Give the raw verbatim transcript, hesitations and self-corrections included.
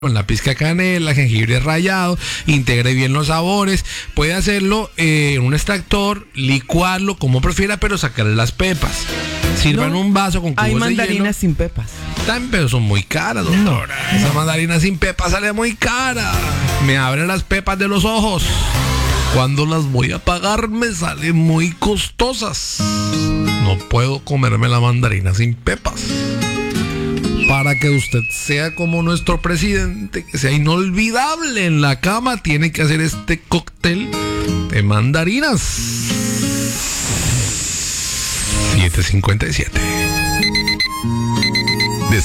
con la pizca de canela, jengibre rallado, integre bien los sabores. Puede hacerlo eh, en un extractor, licuarlo como prefiera, pero sacarle las pepas. Sirva en No, un vaso con cubos hay de mandarinas hielo. sin pepas. También, pero son muy caras, doctora. No, Esa mandarina sin pepas sale muy cara. Me abren las pepas de los ojos. Cuando las voy a pagar me salen muy costosas. No puedo comerme la mandarina sin pepas. Para que usted sea como nuestro presidente, que sea inolvidable en la cama, tiene que hacer este cóctel de mandarinas. siete cincuenta y siete.